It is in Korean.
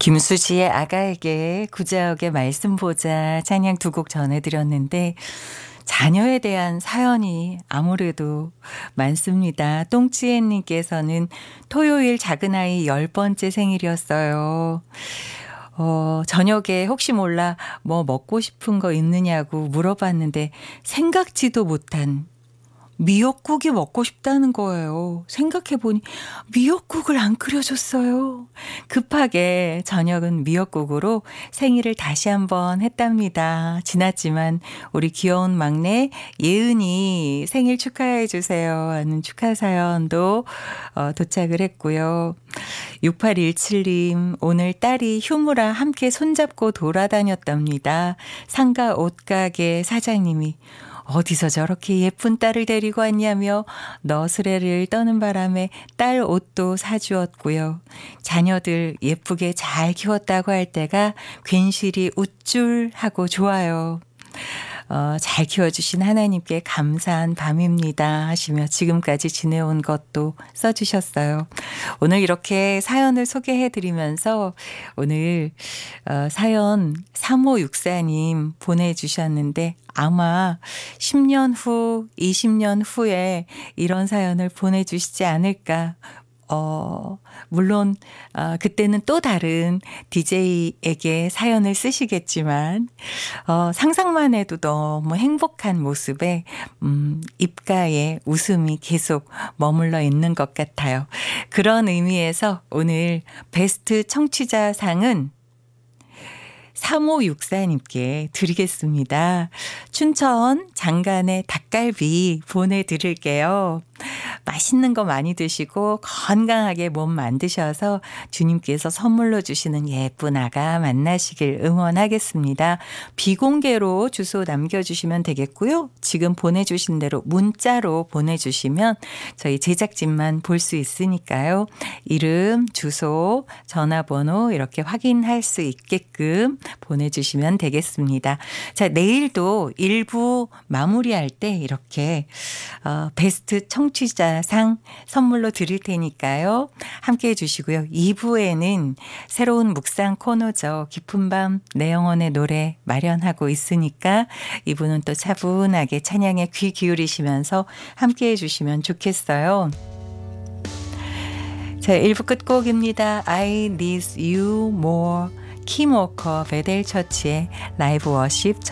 김수지의 아가에게 구자욱의 말씀 보자 찬양 두 곡 전해드렸는데 자녀에 대한 사연이 아무래도 많습니다. 똥찌애님께서는 토요일 작은아이 10번째 생일이었어요. 저녁에 혹시 몰라 뭐 먹고 싶은 거 있느냐고 물어봤는데 생각지도 못한 미역국이 먹고 싶다는 거예요. 생각해보니 미역국을 안 끓여줬어요. 급하게 저녁은 미역국으로 생일을 다시 한번 했답니다. 지났지만 우리 귀여운 막내 예은이 생일 축하해 주세요 하는 축하 사연도 도착을 했고요. 6817님 오늘 딸이 휴무라 함께 손잡고 돌아다녔답니다. 상가 옷가게 사장님이 어디서 저렇게 예쁜 딸을 데리고 왔냐며 너스레를 떠는 바람에 딸 옷도 사주었고요. 자녀들 예쁘게 잘 키웠다고 할 때가 괜시리 우쭐하고 좋아요. 잘 키워주신 하나님께 감사한 밤입니다 하시며 지금까지 지내온 것도 써주셨어요. 오늘 이렇게 사연을 소개해드리면서 오늘 사연 3564님 보내주셨는데 아마 10년 후, 20년 후에 이런 사연을 보내주시지 않을까. 물론 그때는 또 다른 DJ에게 사연을 쓰시겠지만 상상만 해도 너무 행복한 모습에 입가에 웃음이 계속 머물러 있는 것 같아요. 그런 의미에서 오늘 베스트 청취자상은 3564님께 드리겠습니다. 춘천 장간의 닭갈비 보내드릴게요. 맛있는 거 많이 드시고 건강하게 몸 만드셔서 주님께서 선물로 주시는 예쁜 아가 만나시길 응원하겠습니다. 비공개로 주소 남겨주시면 되겠고요. 지금 보내주신 대로 문자로 보내주시면 저희 제작진만 볼 수 있으니까요. 이름, 주소, 전화번호 이렇게 확인할 수 있게끔 보내주시면 되겠습니다. 자, 내일도 1부 마무리할 때 이렇게 베스트 청취자상 선물로 드릴 테니까요. 함께해 주시고요. 2부에는 새로운 묵상 코너죠. 깊은 밤 내 영혼의 노래 마련하고 있으니까 2부는 또 차분하게 찬양에 귀 기울이시면서 함께해 주시면 좋겠어요. 자, 1부 끝곡입니다. I need you more. 킴워커 베델처치의 라이브 워십